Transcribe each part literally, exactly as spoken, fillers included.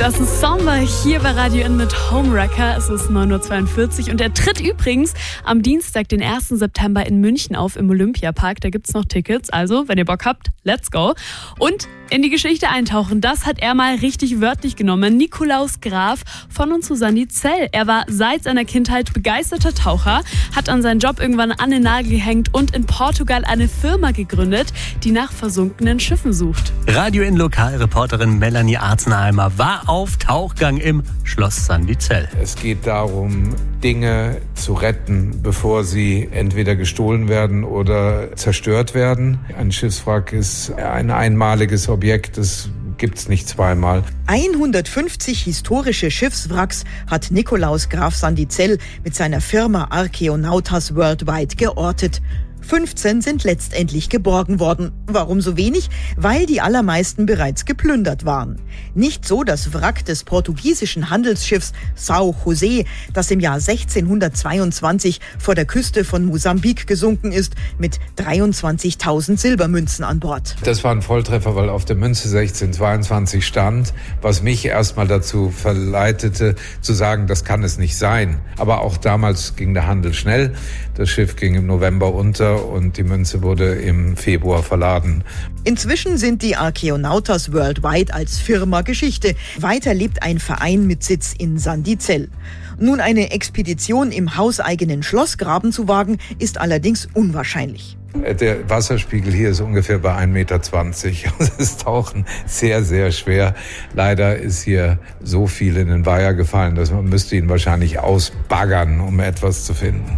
Das ist Samba hier bei Radio N mit Homewrecker. Es ist neun Uhr zweiundvierzig und er tritt übrigens am Dienstag, den ersten September in München auf im Olympiapark. Da gibt's noch Tickets, also wenn ihr Bock habt, let's go. Und in die Geschichte eintauchen, das hat er mal richtig wörtlich genommen. Nikolaus Graf von und zu Sandy Zell. Er war seit seiner Kindheit begeisterter Taucher, hat an seinen Job irgendwann an den Nagel gehängt und in Portugal eine Firma gegründet, die nach versunkenen Schiffen sucht. Radio N Lokalreporterin Melanie Arzenheimer war auf Tauchgang im Schloss Sandy Zell. Es geht darum, Dinge zu retten, bevor sie entweder gestohlen werden oder zerstört werden. Ein Schiffswrack ist ein einmaliges Objekt, das gibt's nicht zweimal. hundertfünfzig historische Schiffswracks hat Nikolaus Graf Sandy Zell mit seiner Firma Archaeonautas Worldwide geortet. fünfzehn sind letztendlich geborgen worden. Warum so wenig? Weil die allermeisten bereits geplündert waren. Nicht so das Wrack des portugiesischen Handelsschiffs São José, das im Jahr sechzehnhundertzweiundzwanzig vor der Küste von Mosambik gesunken ist, mit dreiundzwanzigtausend Silbermünzen an Bord. Das war ein Volltreffer, weil auf der Münze sechzehnhundertzweiundzwanzig stand, was mich erstmal dazu verleitete, zu sagen, das kann es nicht sein. Aber auch damals ging der Handel schnell. Das Schiff ging im November unter und die Münze wurde im Februar verladen. Inzwischen sind die Archaeonautas Worldwide als Firma Geschichte. Weiter lebt ein Verein mit Sitz in Sandy Zell. Nun, eine Expedition im hauseigenen Schlossgraben zu wagen, ist allerdings unwahrscheinlich. Der Wasserspiegel hier ist ungefähr bei ein Meter zwanzig. Das ist Tauchen sehr, sehr schwer. Leider ist hier so viel in den Weiher gefallen, dass man müsste ihn wahrscheinlich ausbaggern, um etwas zu finden.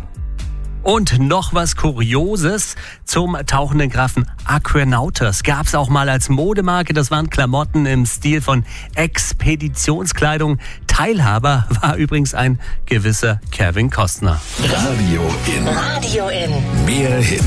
Und noch was Kurioses zum tauchenden Grafen Aquanautas. Gab es auch mal als Modemarke. Das waren Klamotten im Stil von Expeditionskleidung. Teilhaber war übrigens ein gewisser Kevin Costner. Radio N. Radio N. Mehr Hits.